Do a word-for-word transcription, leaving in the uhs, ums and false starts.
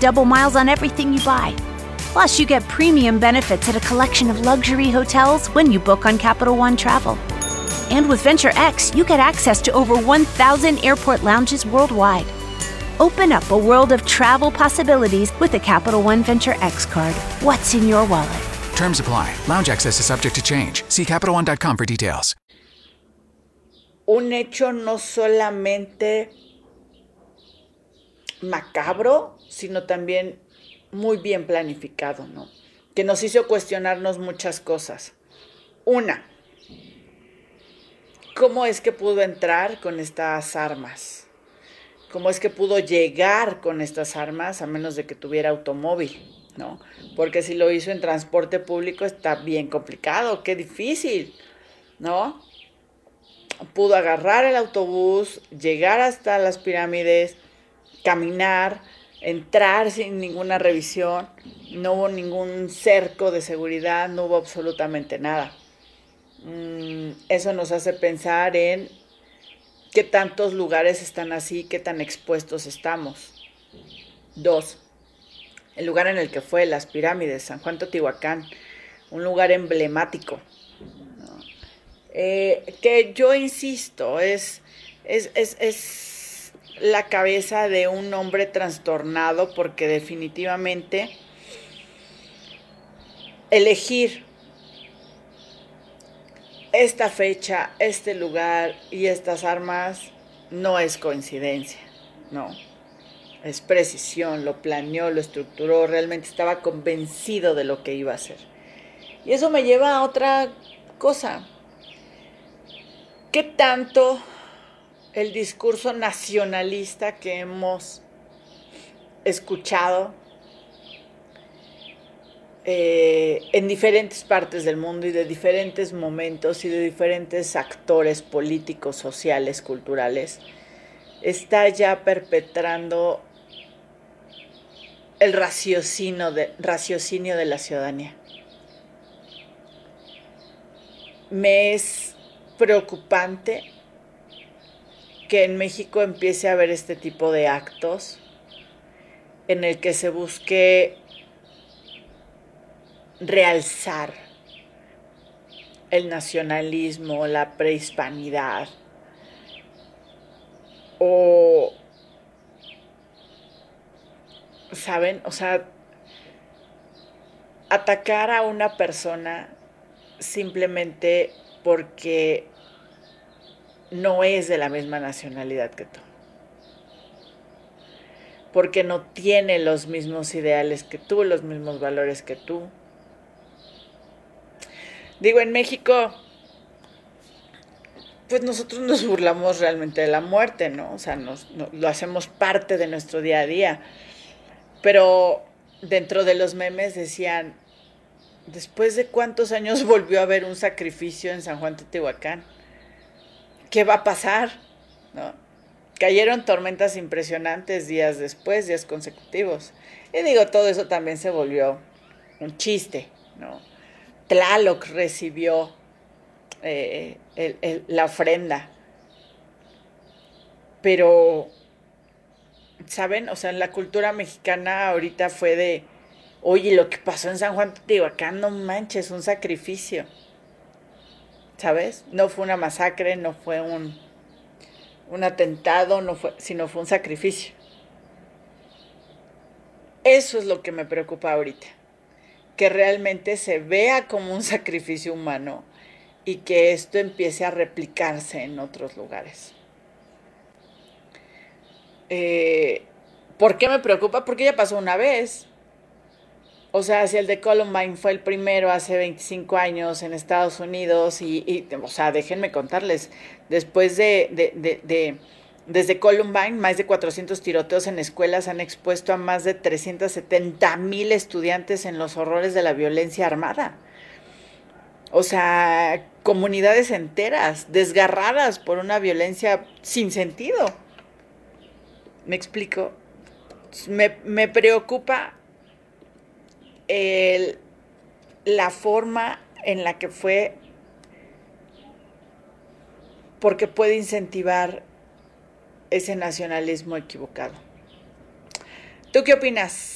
double miles on everything you buy. Plus, you get premium benefits at a collection of luxury hotels when you book on Capital One Travel. And with Venture X, you get access to over one thousand airport lounges worldwide. Open up a world of travel possibilities with the Capital One Venture X card. What's in your wallet? Terms apply. Lounge access is subject to change. See Capital One dot com for details. Un hecho no solamente macabro, sino también muy bien planificado, ¿no? Que nos hizo cuestionarnos muchas cosas. Una, ¿cómo es que pudo entrar con estas armas? ¿Cómo es que pudo llegar con estas armas a menos de que tuviera automóvil, ¿no? Porque si lo hizo en transporte público está bien complicado, qué difícil, ¿no? Pudo agarrar el autobús, llegar hasta las pirámides, caminar, entrar sin ninguna revisión, no hubo ningún cerco de seguridad, no hubo absolutamente nada. Mm, eso nos hace pensar en qué tantos lugares están así, qué tan expuestos estamos. Dos, el lugar en el que fue, las pirámides, San Juan Teotihuacán, un lugar emblemático, ¿no? Eh, que yo insisto, es, es, es, es la cabeza de un hombre trastornado, porque definitivamente elegir esta fecha, este lugar y estas armas no es coincidencia, no. Es precisión, lo planeó, lo estructuró, realmente estaba convencido de lo que iba a hacer. Y eso me lleva a otra cosa. ¿Qué tanto el discurso nacionalista que hemos escuchado Eh, en diferentes partes del mundo y de diferentes momentos y de diferentes actores políticos, sociales, culturales, está ya perpetrando el raciocinio de, raciocinio de la ciudadanía? Me es preocupante que en México empiece a haber este tipo de actos en el que se busque realzar el nacionalismo, la prehispanidad, o, ¿saben? O sea, atacar a una persona simplemente porque no es de la misma nacionalidad que tú, porque no tiene los mismos ideales que tú, los mismos valores que tú. Digo, en México, pues nosotros nos burlamos realmente de la muerte, ¿no? O sea, nos, no, lo hacemos parte de nuestro día a día. Pero dentro de los memes decían, ¿después de cuántos años volvió a haber un sacrificio en San Juan Teotihuacán? ¿Qué va a pasar? ¿No? Cayeron tormentas impresionantes días después, días consecutivos. Y digo, todo eso también se volvió un chiste, ¿no? Tlaloc recibió eh, el, el, la ofrenda. Pero, ¿saben? O sea, en la cultura mexicana ahorita fue de, oye, lo que pasó en San Juan Teotihuacán, no manches, un sacrificio. ¿Sabes? No fue una masacre, no fue un, un atentado, no fue, sino fue un sacrificio. Eso es lo que me preocupa ahorita. Que realmente se vea como un sacrificio humano y que esto empiece a replicarse en otros lugares. Eh, ¿Por qué me preocupa? Porque ya pasó una vez. O sea, si el de Columbine fue el primero hace veinticinco años en Estados Unidos y, y o sea, déjenme contarles, después de, de, de, de desde Columbine, más de cuatrocientos tiroteos en escuelas han expuesto a más de trescientos setenta mil estudiantes en los horrores de la violencia armada. O sea, comunidades enteras desgarradas por una violencia sin sentido. ¿Me explico? Me, me preocupa el, la forma en la que fue, porque puede incentivar ese nacionalismo equivocado. ¿Tú qué opinas?